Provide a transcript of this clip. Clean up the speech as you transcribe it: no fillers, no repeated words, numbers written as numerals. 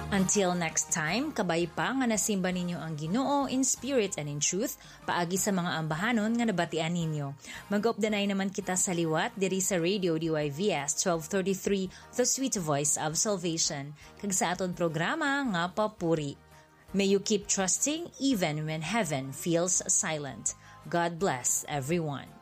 Until next time, kabay pa nga nasimba ninyo ang Ginoo in spirit and in truth, paagi sa mga ambahanon nga nabatian ninyo. Mag-updanay naman kita sa liwat diri sa Radio DYVS 1233, The Sweet Voice of Salvation. Kag sa aton programa nga Papuri. May you keep trusting even when heaven feels silent. God bless everyone.